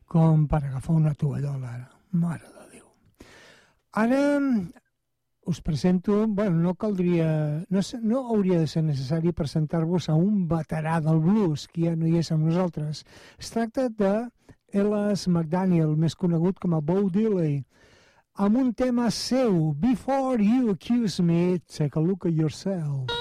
com per agafar una tovallola ara. Mare de Déu. Ara us presento, no caldria, no hauria de ser necessari presentar-vos a un veterà del blues, que ja no hi és amb nosaltres. Es tracta de Elas McDaniel, més conegut com a Bo Diddley, amb un tema seu, Before You Accuse Me, Take a Look at Yourself.